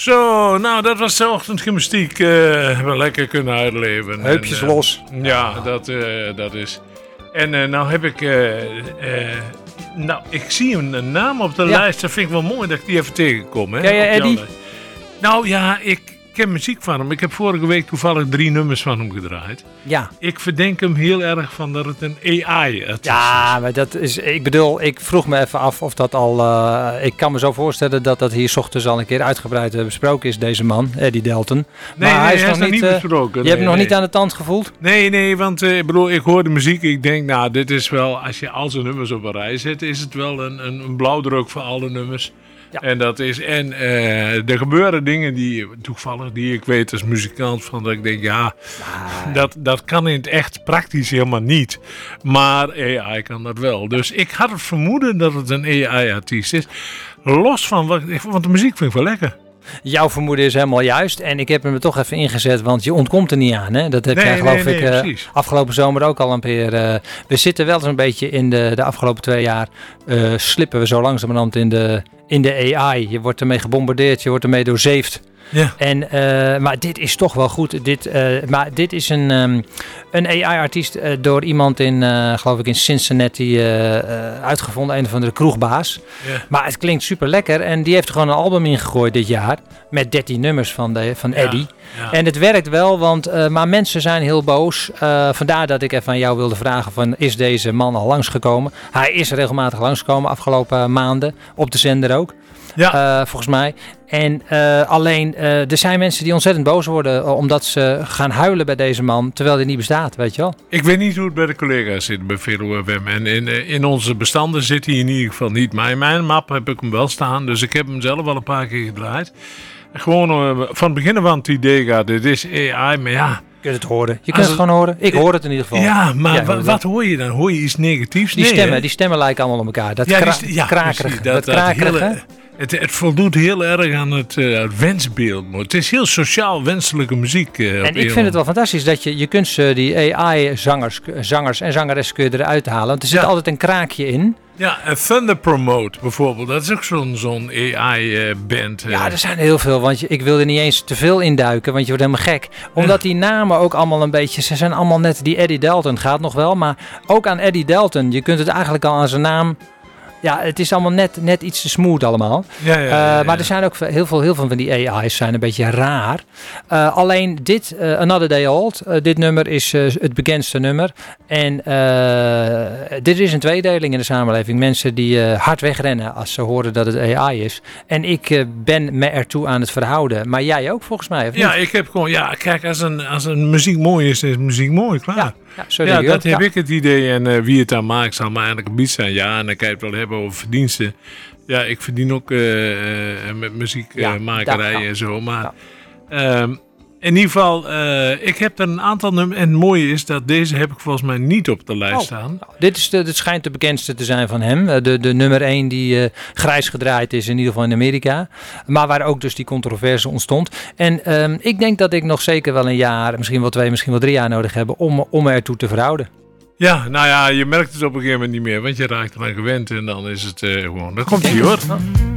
Zo, nou dat was de ochtendgymnastiek. Hebben we lekker kunnen uitleven. Heupjes los. Ja, dat is. En nou heb ik... ik zie een naam op de lijst. Dat vind ik wel mooi dat ik die even tegenkom. Hè, ja, Eddie? Nou ja, ik ken muziek van hem. Ik heb vorige week toevallig 3 nummers van hem gedraaid. Ja. Ik verdenk hem heel erg van dat het een AI is. Ja, maar dat is... Ik bedoel, ik vroeg me even af of dat al... ik kan me zo voorstellen dat hier 's ochtends al een keer uitgebreid besproken is, deze man, Eddie Delton. Nee, maar hij is nog niet besproken. Je hebt hem nog niet aan de tand gevoeld? Nee, want ik hoor de muziek. Ik denk, nou, dit is wel... Als je al zijn nummers op een rij zet, is het wel een blauwdruk voor alle nummers. Ja. En dat is... En er gebeuren dingen die toevallig, die ik weet als muzikant, van dat ik denk, ja, dat kan in het echt praktisch helemaal niet. Maar AI kan dat wel. Dus ik had het vermoeden dat het een AI-artiest is. Los van want de muziek vind ik wel lekker. Jouw vermoeden is helemaal juist. En ik heb hem er toch even ingezet, want je ontkomt er niet aan. Hè? Dat heb jij geloof ik afgelopen zomer ook al een keer. We zitten wel eens een beetje in de afgelopen 2 jaar. Slippen we zo langzamerhand in de AI. Je wordt ermee gebombardeerd, je wordt ermee doorzeefd. Ja. Maar dit is toch wel goed. Dit is een AI-artiest door iemand geloof ik in Cincinnati uitgevonden. Een van de kroegbaas. Ja. Maar het klinkt super lekker. En die heeft er gewoon een album ingegooid dit jaar. Met 13 nummers van Eddie. Ja. En het werkt wel, maar mensen zijn heel boos. Vandaar dat ik even aan jou wilde vragen is deze man al langsgekomen? Hij is regelmatig langsgekomen afgelopen maanden. Op de zender ook. Ja. Volgens mij. En alleen, er zijn mensen die ontzettend boos worden omdat ze gaan huilen bij deze man, terwijl hij niet bestaat, weet je wel. Ik weet niet hoe het bij de collega's zit bij Velo FM. En in onze bestanden zit hij in ieder geval niet. Maar in mijn map heb ik hem wel staan, dus ik heb hem zelf al een paar keer gedraaid. Gewoon van het begin van het idee gaat, dit is AI, maar ja... Je kunt het horen. Je kunt het gewoon horen. Ik hoor het in ieder geval. Ja, maar wat hoor je dan? Hoor je iets negatiefs? Die stemmen lijken allemaal op elkaar. Dat krakerig. Dat krakerige. Het voldoet heel erg aan het wensbeeld. Het is heel sociaal wenselijke muziek. En ik vind het wel fantastisch dat je kunt die AI-zangers en zangeressen kun je eruit halen. Want er zit altijd een kraakje in. Ja, Thunder Promote bijvoorbeeld. Dat is ook zo'n AI-band. Ja, er zijn heel veel. Want ik wil er niet eens te veel induiken. Want je wordt helemaal gek. Omdat die namen ook allemaal een beetje... Ze zijn allemaal net... Die Eddie Delton gaat nog wel. Maar ook aan Eddie Delton. Je kunt het eigenlijk al aan zijn naam... Ja, het is allemaal net iets te smooth allemaal. Maar er zijn ook heel veel van die AI's zijn een beetje raar. Alleen dit, Another Day Old, dit nummer is het bekendste nummer. En dit is een tweedeling in de samenleving. Mensen die hard wegrennen als ze horen dat het AI is. En ik ben me ertoe aan het verhouden. Maar jij ook volgens mij, of niet? Ja, ik heb gewoon... Ja, kijk, als een muziek mooi is muziek mooi, klaar. Ja, dat heb ik het idee. En wie het dan maakt, zal maar eigenlijk een beetje zijn. Ja, en dan kan je het wel hebben over verdiensten. Ja, ik verdien ook met muziekmakerij en zo. Maar in ieder geval, ik heb er een aantal nummers. En het mooie is dat deze heb ik volgens mij niet op de lijst staan. Dit schijnt de bekendste te zijn van hem. De nummer 1 die grijs gedraaid is, in ieder geval in Amerika. Maar waar ook dus die controverse ontstond. En ik denk dat ik nog zeker wel een jaar, misschien wel 2, misschien wel 3 jaar nodig heb om ertoe te verhouden. Ja, nou ja, je merkt het op een gegeven moment niet meer. Want je raakt eraan gewend en dan is het gewoon... Dan komt hij hoor.